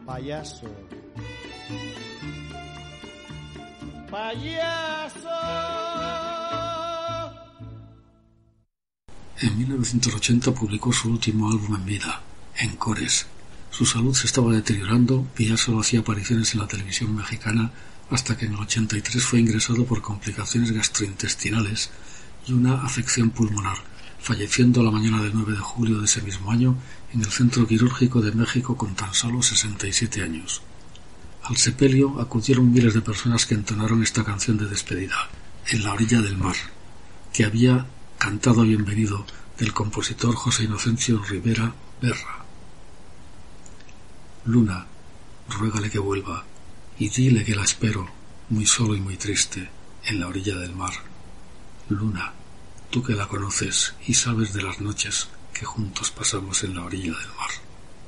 payaso. ¡Payaso! En 1980 publicó su último álbum en vida, Encores. Su salud se estaba deteriorando y ya solo hacía apariciones en la televisión mexicana hasta que en el 83 fue ingresado por complicaciones gastrointestinales y una afección pulmonar, falleciendo la mañana del 9 de julio de ese mismo año en el Centro Quirúrgico de México con tan solo 67 años. Al sepelio acudieron miles de personas que entonaron esta canción de despedida, En la orilla del mar, que había cantado Bienvenido del compositor José Inocencio Rivera Berra. Luna, ruégale que vuelva y dile que la espero, muy solo y muy triste, en la orilla del mar. Luna, tú que la conoces y sabes de las noches que juntos pasamos en la orilla del mar.